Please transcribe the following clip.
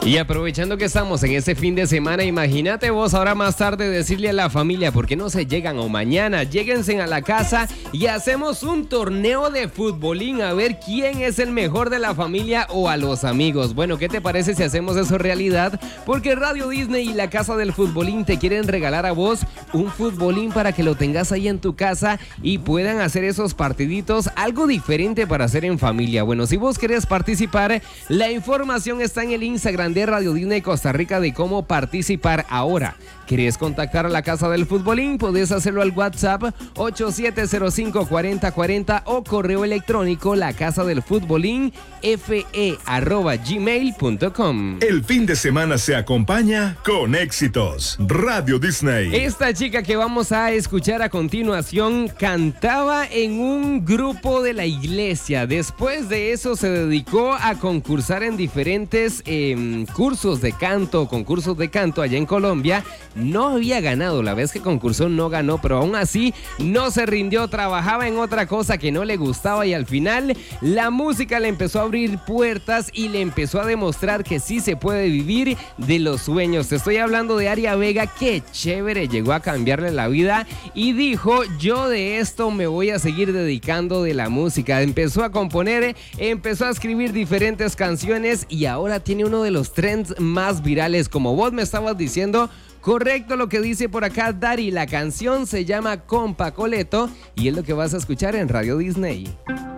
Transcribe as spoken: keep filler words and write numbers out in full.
Y aprovechando que estamos en ese fin de semana, imagínate vos ahora más tarde decirle a la familia, ¿por qué no se llegan? O mañana, lléguense a la casa y hacemos un torneo de futbolín a ver quién es el mejor de la familia o a los amigos. Bueno, ¿qué te parece si hacemos eso realidad? Porque Radio Disney y la Casa del Futbolín te quieren regalar a vos un futbolín para que lo tengas ahí en tu casa y puedan hacer esos partiditos, algo diferente para hacer en familia. Bueno, si vos querés participar, la información está en el Instagram de Radio Disney Costa Rica de cómo participar ahora. ¿Querés contactar a la Casa del Futbolín? Podés hacerlo al WhatsApp ocho siete cero cinco cuatro cero cuatro cero o correo electrónico la casa del futbolín fe arroba gmail punto com. El fin de semana se acompaña con éxitos. Radio Disney. Esta chica que vamos a escuchar a continuación cantaba en un grupo de la iglesia. Después de eso se dedicó a concursar en diferentes eh, cursos de canto, concursos de canto allá en Colombia. No había ganado, la vez que concursó no ganó, pero aún así no se rindió, trabajaba en otra cosa que no le gustaba y al final la música le empezó a abrir puertas y le empezó a demostrar que sí se puede vivir de los sueños. Te estoy hablando de Aria Vega, qué chévere, llegó a cambiarle la vida y dijo, yo de esto me voy a seguir dedicando de la música. Empezó a componer, empezó a escribir diferentes canciones y ahora tiene uno de los trends más virales, como vos me estabas diciendo. Correcto lo que dice por acá Dari, la canción se llama Compa Coleto y es lo que vas a escuchar en Radio Disney.